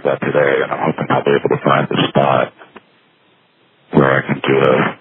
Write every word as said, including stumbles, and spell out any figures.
that today, and I'm hoping I'll be able to find the spot where I can do a